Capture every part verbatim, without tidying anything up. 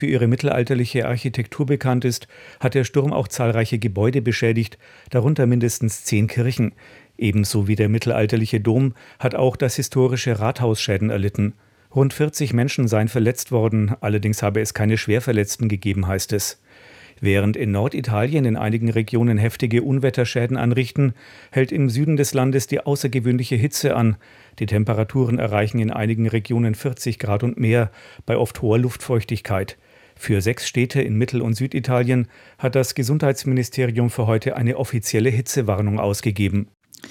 für ihre mittelalterliche Architektur bekannt ist, hat der Sturm auch zahlreiche Gebäude beschädigt, darunter mindestens zehn Kirchen. Ebenso wie der mittelalterliche Dom hat auch das historische Rathaus Schäden erlitten. Rund vierzig Menschen seien verletzt worden, allerdings habe es keine Schwerverletzten gegeben, heißt es. Während in Norditalien in einigen Regionen heftige Unwetterschäden anrichten, hält im Süden des Landes die außergewöhnliche Hitze an. Die Temperaturen erreichen in einigen Regionen vierzig Grad und mehr, bei oft hoher Luftfeuchtigkeit. Für sechs Städte in Mittel- und Süditalien hat das Gesundheitsministerium für heute eine offizielle Hitzewarnung ausgegeben.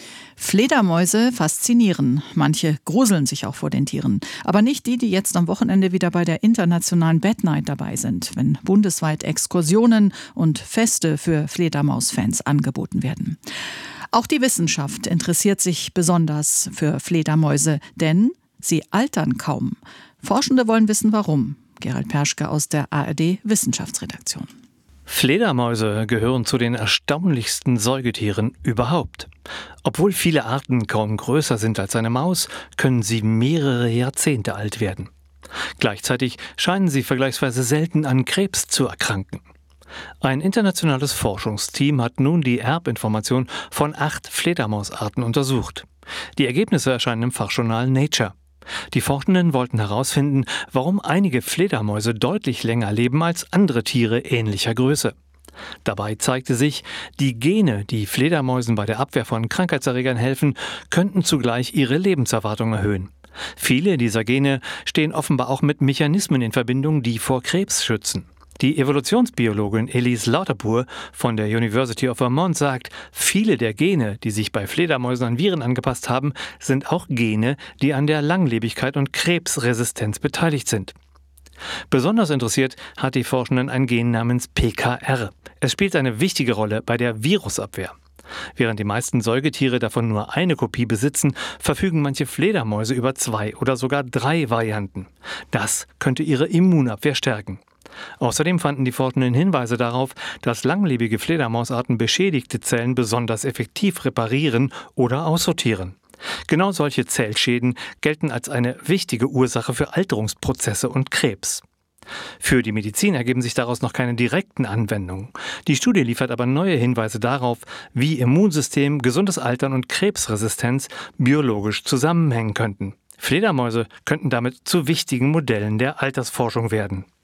Fledermäuse faszinieren. Manche gruseln sich auch vor den Tieren. Aber nicht die, die jetzt am Wochenende wieder bei der internationalen Bat Night dabei sind, wenn bundesweit Exkursionen und Feste für Fledermausfans angeboten werden. Auch die Wissenschaft interessiert sich besonders für Fledermäuse, denn sie altern kaum. Forschende wollen wissen, warum. Gerald Perschke aus der A R D-Wissenschaftsredaktion. Fledermäuse gehören zu den erstaunlichsten Säugetieren überhaupt. Obwohl viele Arten kaum größer sind als eine Maus, können sie mehrere Jahrzehnte alt werden. Gleichzeitig scheinen sie vergleichsweise selten an Krebs zu erkranken. Ein internationales Forschungsteam hat nun die Erbinformation von acht Fledermausarten untersucht. Die Ergebnisse erscheinen im Fachjournal Nature. Die Forschenden wollten herausfinden, warum einige Fledermäuse deutlich länger leben als andere Tiere ähnlicher Größe. Dabei zeigte sich, die Gene, die Fledermäusen bei der Abwehr von Krankheitserregern helfen, könnten zugleich ihre Lebenserwartung erhöhen. Viele dieser Gene stehen offenbar auch mit Mechanismen in Verbindung, die vor Krebs schützen. Die Evolutionsbiologin Elise Lauterpour von der University of Vermont sagt, viele der Gene, die sich bei Fledermäusen an Viren angepasst haben, sind auch Gene, die an der Langlebigkeit und Krebsresistenz beteiligt sind. Besonders interessiert hat die Forschenden ein Gen namens P K R. Es spielt eine wichtige Rolle bei der Virusabwehr. Während die meisten Säugetiere davon nur eine Kopie besitzen, verfügen manche Fledermäuse über zwei oder sogar drei Varianten. Das könnte ihre Immunabwehr stärken. Außerdem fanden die Forschenden Hinweise darauf, dass langlebige Fledermausarten beschädigte Zellen besonders effektiv reparieren oder aussortieren. Genau solche Zellschäden gelten als eine wichtige Ursache für Alterungsprozesse und Krebs. Für die Medizin ergeben sich daraus noch keine direkten Anwendungen. Die Studie liefert aber neue Hinweise darauf, wie Immunsystem, gesundes Altern und Krebsresistenz biologisch zusammenhängen könnten. Fledermäuse könnten damit zu wichtigen Modellen der Altersforschung werden.